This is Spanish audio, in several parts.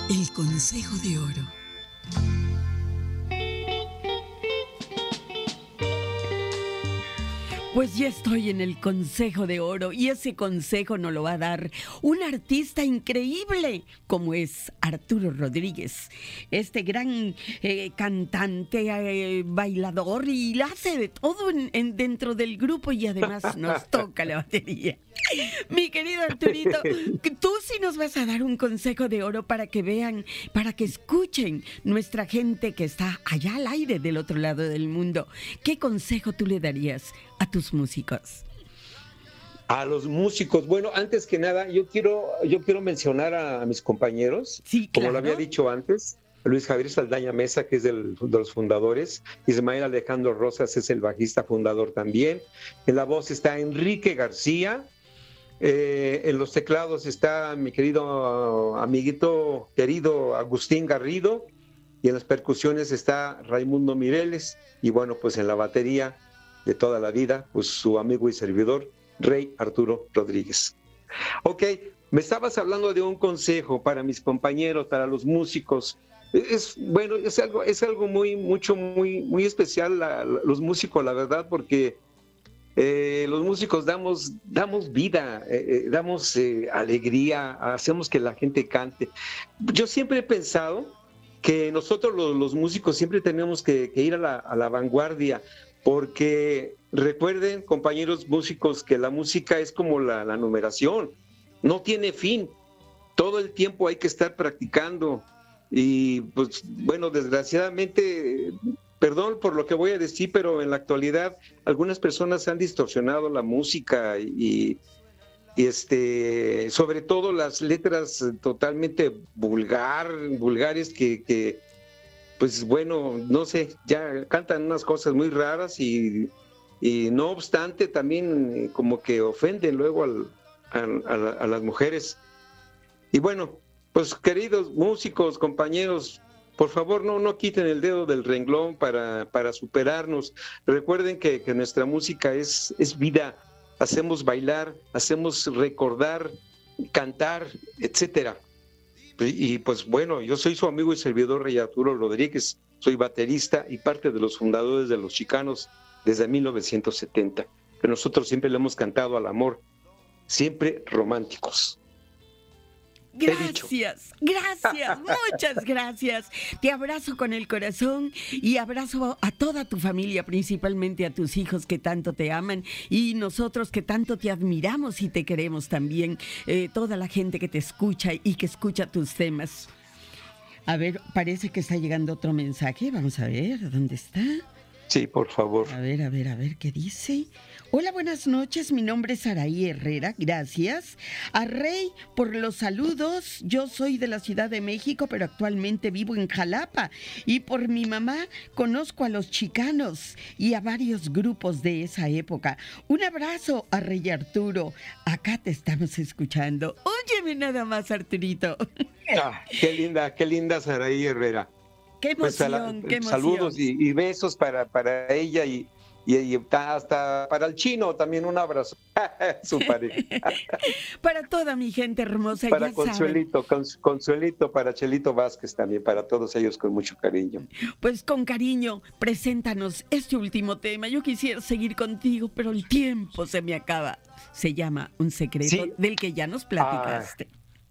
El Consejo de Oro. Pues ya estoy en el Consejo de Oro y ese consejo nos lo va a dar un artista increíble como es Arturo Rodríguez, este gran cantante, bailador y hace de todo dentro del grupo y además nos toca la batería. Mi querido Arturito, tú sí nos vas a dar un consejo de oro para que vean, para que escuchen nuestra gente que está allá al aire del otro lado del mundo. ¿Qué consejo tú le darías a tus músicos? A los músicos, bueno, antes que nada, yo quiero mencionar a mis compañeros, Sí, claro. Como lo había dicho antes, Luis Javier Saldaña Mesa, que es de los fundadores, Ismael Alejandro Rosas es el bajista fundador también, en la voz está Enrique García, en los teclados está mi querido amiguito querido Agustín Garrido, y en las percusiones está Raimundo Mireles, y bueno, pues en la batería de toda la vida, pues su amigo y servidor, Rey Arturo Rodríguez. Ok, me estabas hablando de un consejo para mis compañeros, para los músicos. Es algo muy especial los músicos, la verdad, porque los músicos damos vida, damos alegría, hacemos que la gente cante. Yo siempre he pensado que nosotros los músicos siempre tenemos que ir a la vanguardia, porque recuerden, compañeros músicos, que la música es como la numeración, no tiene fin, todo el tiempo hay que estar practicando y pues bueno, desgraciadamente, perdón por lo que voy a decir, pero en la actualidad algunas personas han distorsionado la música y sobre todo las letras totalmente vulgares que pues bueno, no sé, ya cantan unas cosas muy raras y no obstante también como que ofenden luego a las mujeres. Y bueno, pues queridos músicos, compañeros, por favor no quiten el dedo del renglón para superarnos. Recuerden que nuestra música es vida, hacemos bailar, hacemos recordar, cantar, etcétera. Y pues bueno, yo soy su amigo y servidor Rey Arturo Rodríguez, soy baterista y parte de los fundadores de Los Chicanos desde 1970, que nosotros siempre le hemos cantado al amor, siempre románticos. Gracias, muchas gracias. Te abrazo con el corazón y abrazo a toda tu familia, principalmente a tus hijos que tanto te aman y nosotros que tanto te admiramos y te queremos también, toda la gente que te escucha y que escucha tus temas. A ver, parece que está llegando otro mensaje, vamos a ver, ¿dónde está? Sí, por favor. A ver, ¿qué dice? Hola, buenas noches, mi nombre es Araí Herrera, gracias. A Rey por los saludos, yo soy de la Ciudad de México, pero actualmente vivo en Jalapa. Y por mi mamá conozco a Los Chicanos y a varios grupos de esa época. Un abrazo a Rey Arturo, acá te estamos escuchando. Óyeme nada más, Arturito. Qué linda Saraí Herrera. Qué emoción, qué emoción. Saludos y besos para ella y hasta para el chino también un abrazo. Su pareja. Para toda mi gente hermosa. Para ya Consuelito, Consuelito, para Chelito Vázquez también, para todos ellos con mucho cariño. Pues con cariño, preséntanos este último tema. Yo quisiera seguir contigo, pero el tiempo se me acaba. Se llama Un secreto, sí, del que ya nos platicaste.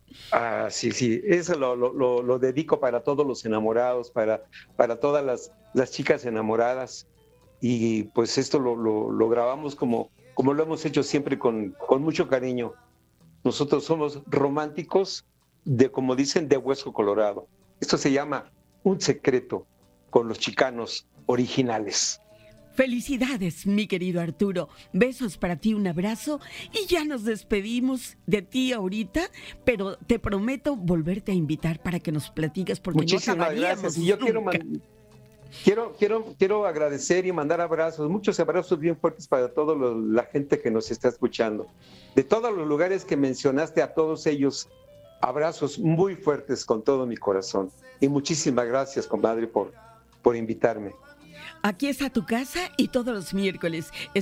Sí, eso lo dedico para todos los enamorados, para todas las chicas enamoradas, y pues esto lo grabamos como lo hemos hecho siempre con mucho cariño. Nosotros somos románticos, como dicen, de hueso colorado. Esto se llama Un secreto con Los Chicanos originales. Felicidades, mi querido Arturo. Besos para ti, un abrazo. Y ya nos despedimos de ti ahorita, pero te prometo volverte a invitar para que nos platiques, porque muchísimas no acabaríamos gracias. Y yo quiero agradecer y mandar abrazos, muchos abrazos bien fuertes para toda la gente que nos está escuchando. De todos los lugares que mencionaste, a todos ellos, abrazos muy fuertes con todo mi corazón. Y muchísimas gracias, comadre, por invitarme. Aquí está tu casa y todos los miércoles